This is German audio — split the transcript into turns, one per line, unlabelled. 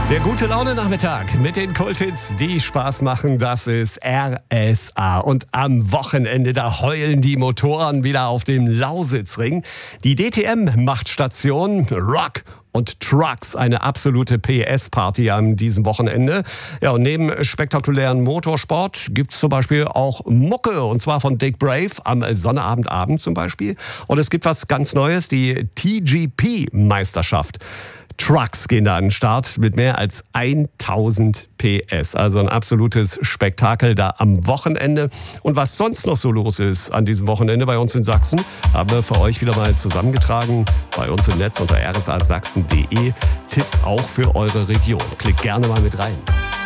Der gute Laune-Nachmittag mit den Kulthits, die Spaß machen, das ist RSA. Und am Wochenende, da heulen die Motoren wieder auf dem Lausitzring. Die DTM macht Station, Rock und Trucks, eine absolute PS-Party an diesem Wochenende. Ja, und neben spektakulären Motorsport gibt's zum Beispiel auch Mucke, und zwar von Dick Brave am Sonnabendabend zum Beispiel. Und es gibt was ganz Neues, die TGP-Meisterschaft. Trucks gehen da an den Start mit mehr als 1000 PS. Also ein absolutes Spektakel da am Wochenende. Und was sonst noch so los ist an diesem Wochenende bei uns in Sachsen, haben wir für euch wieder mal zusammengetragen bei uns im Netz unter rsasachsen.de. Tipps auch für eure Region. Klickt gerne mal mit rein.